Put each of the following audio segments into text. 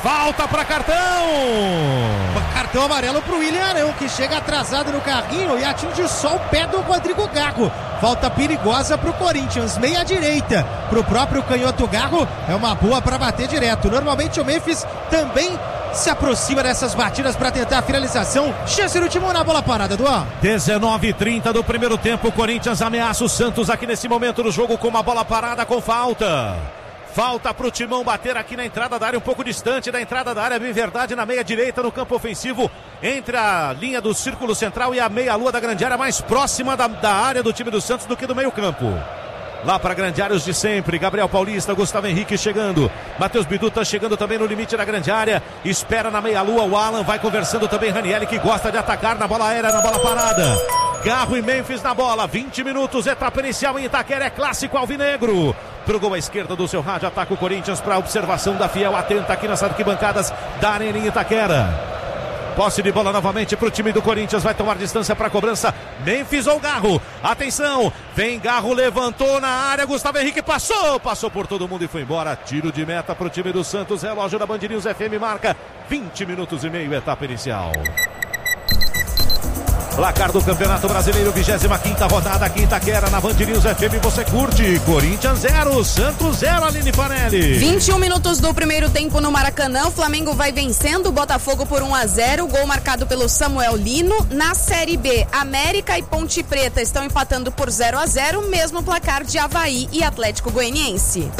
falta para cartão. Cartão amarelo pro William Arão, que chega atrasado no carrinho e atinge só o pé do Rodrigo Garro. Falta perigosa pro Corinthians, meia direita pro próprio canhoto Garro, é uma boa para bater direto. Normalmente o Memphis também se aproxima dessas batidas para tentar a finalização. Chance do Timão na bola parada, Duan. 19:30 do primeiro tempo, o Corinthians ameaça o Santos aqui nesse momento do jogo com uma bola parada com falta. Falta pro Timão bater aqui na entrada da área, um pouco distante da entrada da área, bem verdade, na meia direita no campo ofensivo, entre a linha do círculo central e a meia-lua da grande área, mais próxima da área do time do Santos do que do meio campo. Lá para grande área os de sempre, Gabriel Paulista, Gustavo Henrique chegando, Matheus Bidu tá chegando também no limite da grande área, espera na meia-lua, o Alan vai conversando também, Ranieri que gosta de atacar na bola aérea, na bola parada. Garro e Memphis na bola, 20 minutos, etapa inicial em Itaquera, é clássico alvinegro. Pro gol à esquerda do seu rádio, ataca o Corinthians para observação da Fiel, atenta aqui nas arquibancadas da Arena em Itaquera. Posse de bola novamente para o time do Corinthians, vai tomar distância para a cobrança, Memphis ou Garro, atenção, vem Garro, levantou na área, Gustavo Henrique passou por todo mundo e foi embora, tiro de meta para o time do Santos, relógio da Band News FM marca 20 minutos e meio, etapa inicial. Placar do Campeonato Brasileiro, 25ª rodada aqui em Itaquera, na Band News FM, você curte, Corinthians 0, Santos 0, Aline Fanelli. 21 minutos do primeiro tempo no Maracanã, o Flamengo vai vencendo o Botafogo por 1-0, gol marcado pelo Samuel Lino. Na Série B, América e Ponte Preta estão empatando por 0-0, mesmo placar de Avaí e Atlético Goianiense.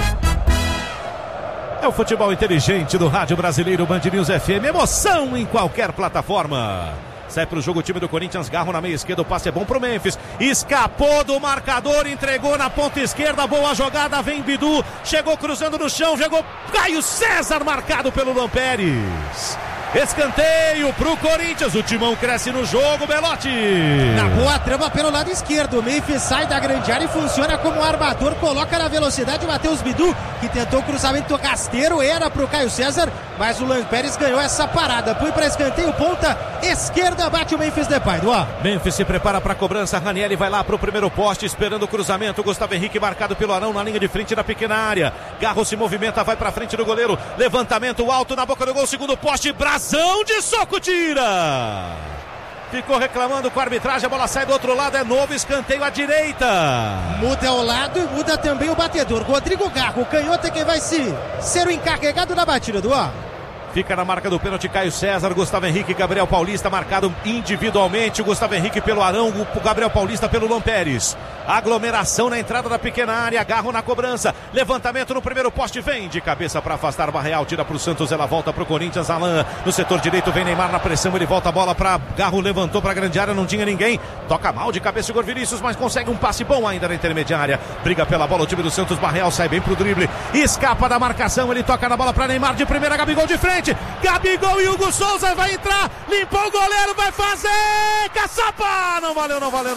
É o futebol inteligente do Rádio Brasileiro Band News FM, emoção em qualquer plataforma. Sai pro jogo o time do Corinthians, Garro na meia esquerda, o passe é bom pro Memphis, escapou do marcador, entregou na ponta esquerda, boa jogada, vem Bidu, chegou cruzando no chão, chegou Caio César, marcado pelo Lampérez. Escanteio pro Corinthians, o Timão cresce no jogo, Belotti. Na boa trama pelo lado esquerdo, o Memphis sai da grande área e funciona como armador, coloca na velocidade o Matheus Bidu, que tentou o cruzamento rasteiro, era pro Caio César, mas o Lampérez ganhou essa parada, foi pra escanteio, ponta esquerda, bate o Memphis Depay, Duan. Memphis se prepara pra cobrança, Ranieri vai lá pro primeiro poste, esperando o cruzamento, Gustavo Henrique marcado pelo Arão na linha de frente da pequena área, Garro se movimenta, vai pra frente do goleiro, levantamento alto na boca do gol, segundo poste, Brasão de soco, tira! Ficou reclamando com a arbitragem, a bola sai do outro lado, é novo escanteio à direita. Muda o lado e muda também o batedor, Rodrigo Garro, o canhoto é quem vai ser o encarregado da batida, Duan. Fica na marca do pênalti Caio César, Gustavo Henrique, Gabriel Paulista marcado individualmente, o Gustavo Henrique pelo Arão, o Gabriel Paulista pelo Lampérez. Aglomeração na entrada da pequena área, Garro na cobrança, levantamento no primeiro poste, vem de cabeça para afastar Barreal, tira pro Santos, ela volta pro Corinthians, Alain no setor direito, vem Neymar na pressão, ele volta a bola para Garro, levantou pra grande área, não tinha ninguém, toca mal de cabeça Igor Vinícius, mas consegue um passe bom ainda na intermediária, briga pela bola o time do Santos, Barreal sai bem pro drible, escapa da marcação, ele toca na bola para Neymar de primeira, Gabigol de frente, Gabigol e Hugo Souza vai entrar, limpou o goleiro, vai fazer, caçapa, não valeu,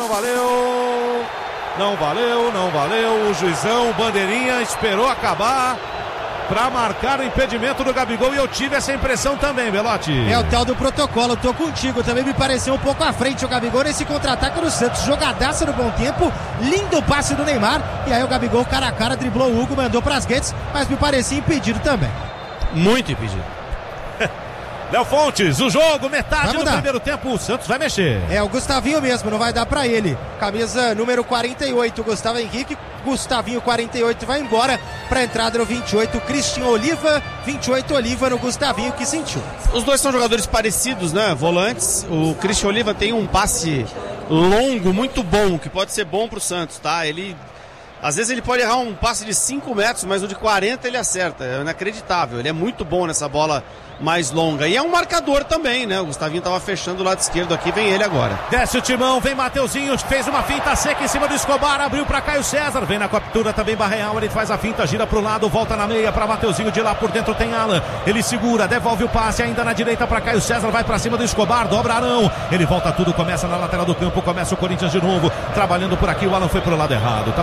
o juizão, bandeirinha, esperou acabar para marcar o impedimento do Gabigol e eu tive essa impressão também, Belotti. É o tal do protocolo, tô contigo, também me pareceu um pouco à frente o Gabigol nesse contra-ataque do Santos, jogadaça no bom tempo, lindo passe do Neymar, e aí o Gabigol cara a cara driblou o Hugo, mandou pras redes, mas me parecia impedido também. Muito impedido. Léo Fontes, o jogo, metade do primeiro tempo, o Santos vai mexer. É o Gustavinho mesmo, não vai dar pra ele. Camisa número 48, Gustavo Henrique. Gustavinho 48 vai embora pra entrada no 28, Christian Oliva. 28 Oliva no Gustavinho, que sentiu. Os dois são jogadores parecidos, né? Volantes. O Christian Oliva tem um passe longo, muito bom, que pode ser bom pro Santos, tá? Às vezes ele pode errar um passe de 5 metros, mas o de 40 ele acerta. É inacreditável. Ele é muito bom nessa bola mais longa. E é um marcador também, né? O Gustavinho estava fechando o lado esquerdo aqui, vem ele agora. Desce o Timão, vem Mateuzinho, fez uma finta seca em cima do Escobar, abriu para Caio César, vem na captura também Barreal, ele faz a finta, gira pro lado, volta na meia para Mateuzinho, de lá por dentro tem Alan, ele segura, devolve o passe ainda na direita para Caio César, vai para cima do Escobar, dobra Arão, ele volta tudo, começa na lateral do campo, começa o Corinthians de novo, trabalhando por aqui, o Alan foi pro lado errado, tava passando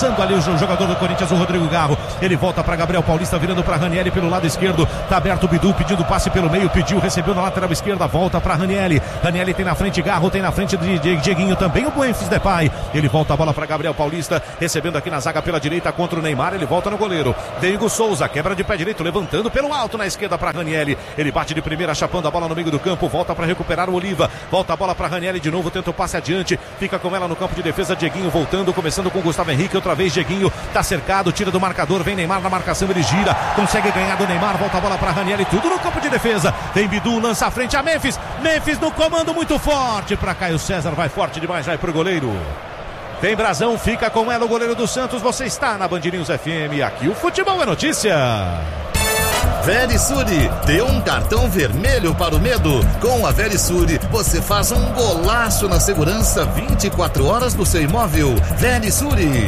passando ali o jogador do Corinthians, o Rodrigo Garro. Ele volta para Gabriel Paulista, virando para Ranieri pelo lado esquerdo. Tá aberto o Bidu, pedindo passe pelo meio, pediu, recebeu na lateral esquerda, volta para Ranieri. Ranieri tem na frente Garro, tem na frente de Dieguinho também, o Memphis Depay. Ele volta a bola para Gabriel Paulista, recebendo aqui na zaga pela direita contra o Neymar. Ele volta no goleiro. Diego Souza, quebra de pé direito, levantando pelo alto na esquerda para Ranieri. Ele bate de primeira, chapando a bola no meio do campo, volta para recuperar o Oliva. Volta a bola para Ranieri de novo, tenta o passe adiante, fica com ela no campo de defesa. Dieguinho voltando, começando com Gustavo Henrique, outra vez Dieguinho, tá cercado, tira do marcador, vem Neymar na marcação, ele gira, consegue ganhar do Neymar, volta a bola para Ranieri, tudo no campo de defesa. Tem Bidu, lança à frente a Memphis no comando muito forte para Caio César, vai forte demais, vai pro goleiro. Tem Brazão, fica com ela o goleiro do Santos. Você está na Band News FM, aqui o futebol é notícia. Verisure, deu um cartão vermelho para o medo. Com a Verisure, você faz um golaço na segurança 24 horas do seu imóvel. Verisure.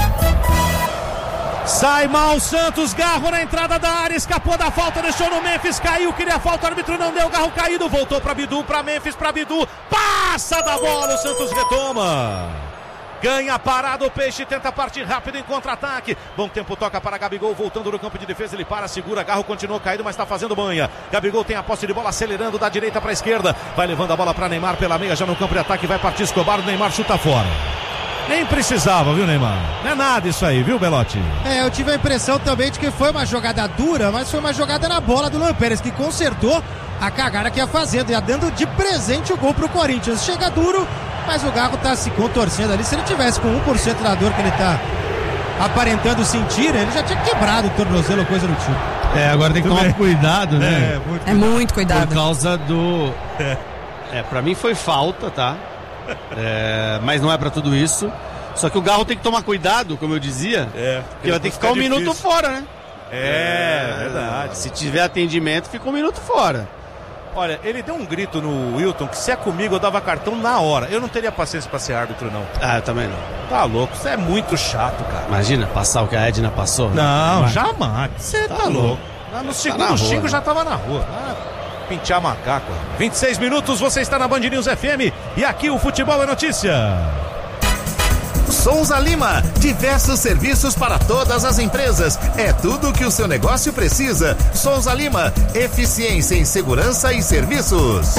Sai mal o Santos, Garro na entrada da área, escapou da falta, deixou no Memphis, caiu, queria a falta, o árbitro não deu, Garro caído, voltou para Bidu, para Memphis, para Bidu, passa da bola, o Santos retoma. Ganha parado o Peixe, tenta partir rápido em contra-ataque. Bom tempo, toca para Gabigol, voltando no campo de defesa, ele para, segura, Garro continuou caído, mas está fazendo banha. Gabigol tem a posse de bola, acelerando da direita para a esquerda, vai levando a bola para Neymar pela meia, já no campo de ataque, vai partir Escobar, o Neymar chuta fora. Nem precisava, viu, Neymar? Não é nada isso aí, viu, Belotti? Eu tive a impressão também de que foi uma jogada dura, mas foi uma jogada na bola do Luan Pérez, que consertou a cagada que ia fazendo, ia dando de presente o gol pro Corinthians. Chega duro, mas o Garro tá se contorcendo ali. Se ele tivesse com 1% da dor que ele tá aparentando sentir, ele já tinha quebrado o tornozelo ou coisa do tipo. Agora tem que tomar cuidado, né? Muito cuidado. Por causa do... pra mim foi falta, tá? Mas não é pra tudo isso. Só que o Garro tem que tomar cuidado, como eu dizia, porque vai ter que ficar um minuto fora, né? Verdade. Se tiver atendimento, fica um minuto fora. Olha, ele deu um grito no Wilton que se é comigo eu dava cartão na hora. Eu não teria paciência pra ser árbitro, não. Eu também não. Tá louco, isso é muito chato, cara. Imagina, passar o que a Edna passou. Não, jamais. Você tá louco. No segundo xingo já tava na rua. Pintar macaco. 26 minutos, você está na Band News FM e aqui o futebol é notícia. Souza Lima, diversos serviços para todas as empresas. É tudo o que o seu negócio precisa. Souza Lima, eficiência em segurança e serviços.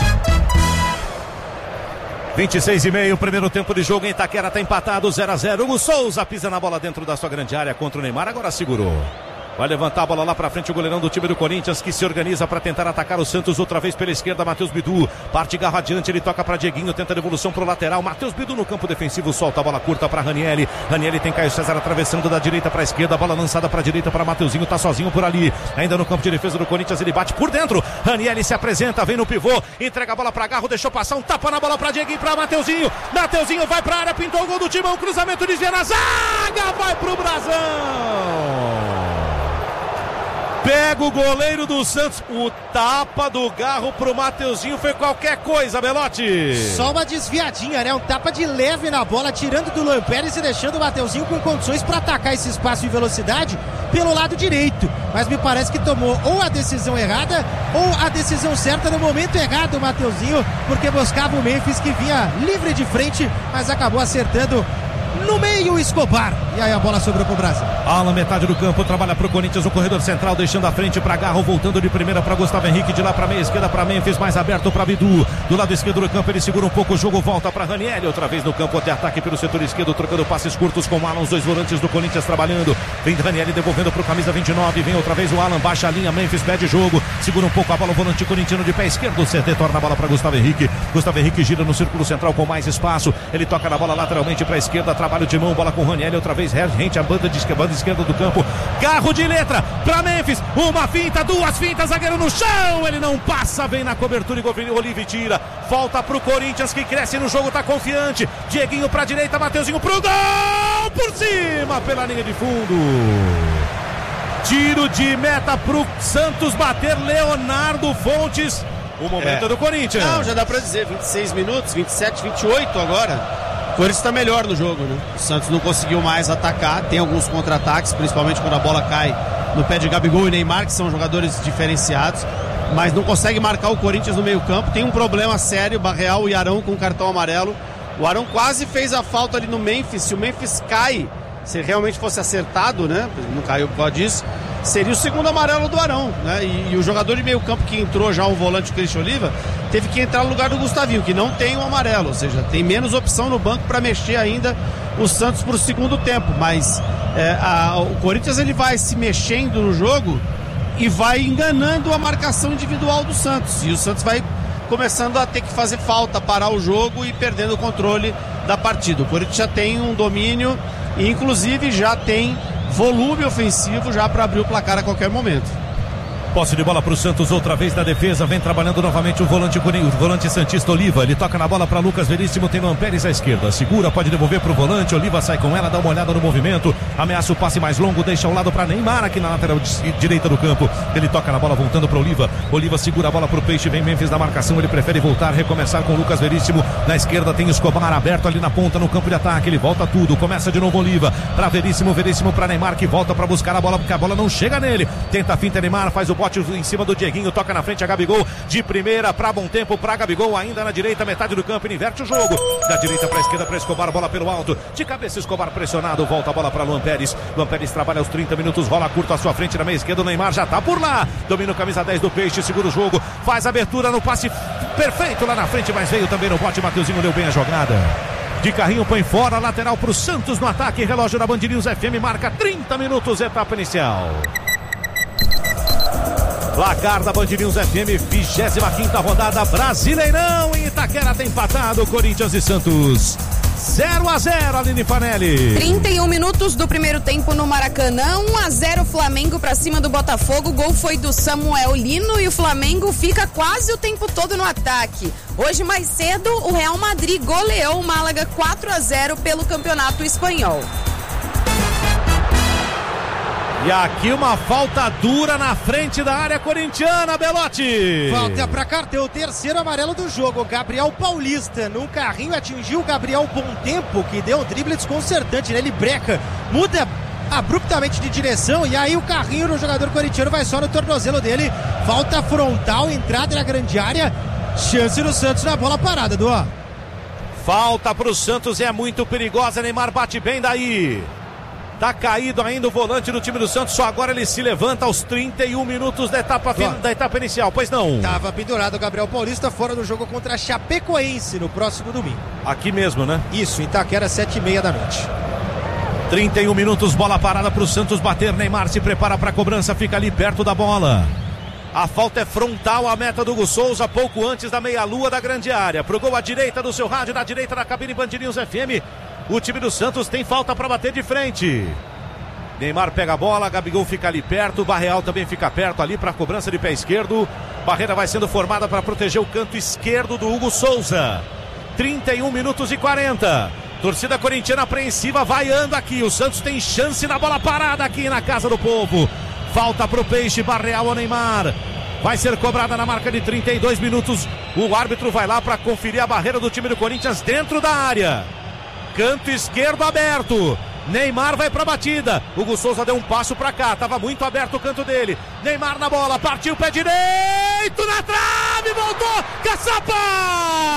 26:30, primeiro tempo de jogo em Itaquera, tá empatado 0-0. O Souza pisa na bola dentro da sua grande área contra o Neymar, agora segurou. Vai levantar a bola lá pra frente o goleirão do time do Corinthians, que se organiza para tentar atacar o Santos outra vez pela esquerda. Matheus Bidu, parte Garro adiante, ele toca pra Dieguinho, tenta devolução pro lateral. Matheus Bidu no campo defensivo, solta a bola curta pra Ranieri. Ranieri tem Caio César atravessando da direita pra esquerda, a bola lançada pra direita para Mateuzinho, tá sozinho por ali. Ainda no campo de defesa do Corinthians, ele bate por dentro. Ranieri se apresenta, vem no pivô, entrega a bola pra Garro, deixou passar um tapa na bola pra Dieguinho, pra Mateuzinho. Mateuzinho vai pra área, pintou o gol do Timão, cruzamento desvia na zaga, vai pro Brazão. Pega o goleiro do Santos, o tapa do Garro pro Mateuzinho foi qualquer coisa, Belotti. Só uma desviadinha, né? Um tapa de leve na bola, tirando do Luan Pérez e deixando o Mateuzinho com condições para atacar esse espaço em velocidade pelo lado direito. Mas me parece que tomou ou a decisão errada ou a decisão certa no momento errado o Mateuzinho, porque buscava o Memphis que vinha livre de frente, mas acabou acertando no meio o Escobar. E aí a bola sobrou pro Brasil. Alan, metade do campo, trabalha pro Corinthians no corredor central, deixando a frente pra Garro, voltando de primeira pra Gustavo Henrique, de lá pra meia esquerda pra Memphis, mais aberto pra Bidu. Do lado esquerdo do campo ele segura um pouco o jogo, volta pra Ranieri, outra vez no campo, até ataque pelo setor esquerdo, trocando passes curtos com o Alan, os dois volantes do Corinthians trabalhando. Vem Ranieri devolvendo pro camisa 29, vem outra vez o Alan, baixa a linha, Memphis pede jogo, segura um pouco a bola, o volante corintiano de pé esquerdo, retorna a bola pra Gustavo Henrique. Gustavo Henrique gira no círculo central com mais espaço, ele toca na bola lateralmente pra esquerda, trabalha o Timão, bola com Ranieri, outra vez rente a banda esquerda do campo, Garro de letra pra Memphis, uma finta, duas fintas, zagueiro no chão, ele não passa, vem na cobertura e Olive tira, volta pro Corinthians que cresce no jogo, tá confiante, Dieguinho pra direita, Mateuzinho pro gol, por cima, pela linha de fundo, tiro de meta pro Santos bater, Leonardo Fontes, o momento do Corinthians. Não, já dá pra dizer, 26 minutos, 27, 28 agora. O Corinthians está melhor no jogo, né? O Santos não conseguiu mais atacar, tem alguns contra-ataques, principalmente quando a bola cai no pé de Gabigol e Neymar, que são jogadores diferenciados, mas não consegue marcar o Corinthians no meio-campo. Tem um problema sério, Barreal e Arão com cartão amarelo. O Arão quase fez a falta ali no Memphis, se o Memphis cai se realmente fosse acertado, né, não caiu por causa disso, seria o segundo amarelo do Arão, né? E o jogador de meio campo que entrou já, o volante Christian Oliva, teve que entrar no lugar do Gustavinho, que não tem o amarelo, ou seja, tem menos opção no banco para mexer ainda o Santos para o segundo tempo. Mas o Corinthians ele vai se mexendo no jogo e vai enganando a marcação individual do Santos. E o Santos vai começando a ter que fazer falta, parar o jogo e perdendo o controle da partida. O Corinthians já tem um domínio e inclusive já tem volume ofensivo já para abrir o placar a qualquer momento. Posse de bola para o Santos, outra vez na defesa, vem trabalhando novamente o volante santista Oliva, ele toca na bola para Lucas Veríssimo, tem Luan Pérez à esquerda, segura, pode devolver para o volante, Oliva sai com ela, dá uma olhada no movimento, ameaça o passe mais longo, deixa ao lado para Neymar aqui na lateral direita do campo, ele toca na bola voltando para Oliva, Oliva segura a bola para o Peixe, vem Memphis na marcação, ele prefere voltar, recomeçar com o Lucas Veríssimo, na esquerda tem Escobar aberto ali na ponta no campo de ataque, ele volta tudo, começa de novo Oliva, para Veríssimo para Neymar que volta para buscar a bola, porque a bola não chega nele, tenta a finta Neymar, faz o bote em cima do Dieguinho, toca na frente a Gabigol, de primeira para bom tempo para Gabigol, ainda na direita, metade do campo, ele inverte o jogo, da direita para a esquerda para Escobar, bola pelo alto, de cabeça Escobar pressionado, volta a bola para Luan Pérez trabalha aos 30 minutos, rola curto à sua frente na meia esquerda, o Neymar já tá por lá, domina o camisa 10 do Peixe, segura o jogo, faz abertura no passe perfeito lá na frente, mas veio também no bote, Mateuzinho deu bem a jogada. De carrinho põe fora, lateral para o Santos no ataque, relógio da Band News FM marca 30 minutos, etapa inicial. Placar da Band News FM, 25ª rodada, Brasileirão em Itaquera, tem empatado Corinthians e Santos 0-0, Aline Fanelli. 31 minutos do primeiro tempo no Maracanã, 1-0 Flamengo pra cima do Botafogo, o gol foi do Samuel Lino e o Flamengo fica quase o tempo todo no ataque. Hoje mais cedo, o Real Madrid goleou o Málaga 4-0 pelo Campeonato Espanhol. E aqui uma falta dura na frente da área corintiana, Belotti. Falta pra cartão, o terceiro amarelo do jogo. Gabriel Paulista, num carrinho, atingiu o Gabriel Bom Tempo, que deu um drible desconcertante, né? Ele breca, muda abruptamente de direção e aí o carrinho do jogador corintiano vai só no tornozelo dele. Falta frontal, entrada na grande área, chance do Santos na bola parada, Duó. Falta pro Santos, é muito perigosa, Neymar bate bem daí. Tá caído ainda o volante do time do Santos, só agora ele se levanta aos 31 minutos da etapa inicial, pois não? Tava pendurado o Gabriel Paulista fora do jogo contra a Chapecoense no próximo domingo. Aqui mesmo, né? Isso, em Itaquera, 7h30 da noite. 31 minutos, bola parada pro Santos bater, Neymar se prepara pra cobrança, fica ali perto da bola. A falta é frontal à meta do Hugo Souza, pouco antes da meia-lua da grande área. Pro gol à direita do seu rádio, na direita da cabine Band News FM. O time do Santos tem falta para bater de frente. Neymar pega a bola, Gabigol fica ali perto, Barreal também fica perto ali para a cobrança de pé esquerdo. Barreira vai sendo formada para proteger o canto esquerdo do Hugo Souza. 31 minutos e 40. Torcida corintiana apreensiva vaiando aqui. O Santos tem chance na bola parada aqui na Casa do Povo. Falta pro Peixe, Barreal ou Neymar. Vai ser cobrada na marca de 32 minutos. O árbitro vai lá para conferir a barreira do time do Corinthians dentro da área. Canto esquerdo aberto. Neymar vai pra batida. Hugo Souza deu um passo pra cá. Tava muito aberto o canto dele. Neymar na bola. Partiu pé direito na trave. Voltou. Caçapa!